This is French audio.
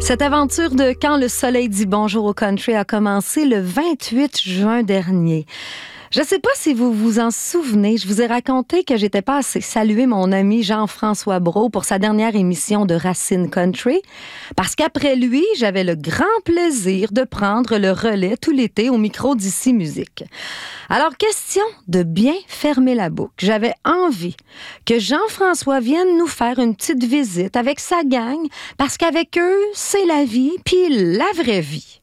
Cette aventure de Quand le soleil dit bonjour au country a commencé le 28 juin dernier. Je ne sais pas si vous vous en souvenez, je vous ai raconté que j'étais passée saluer mon ami Jean-François Brault pour sa dernière émission de Racine Country, parce qu'après lui, j'avais le grand plaisir de prendre le relais tout l'été au micro d'Ici Musique. Alors, question de bien fermer la boucle. J'avais envie que Jean-François vienne nous faire une petite visite avec sa gang, parce qu'avec eux, c'est la vie, puis la vraie vie.